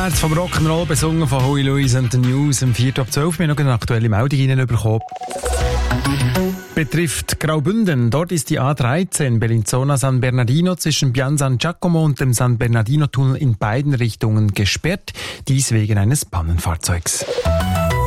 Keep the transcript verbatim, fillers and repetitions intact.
Herz vom Rock'n'Roll, besungen von Huey Lewis und the News. Im vier ab zwölf wir noch eine aktuelle Meldung reinbekommen. Betrifft Graubünden. Dort ist die A dreizehn Bellinzona San Bernardino zwischen Pian San Giacomo und dem San Bernardino Tunnel in beiden Richtungen gesperrt. Dies wegen eines Pannenfahrzeugs.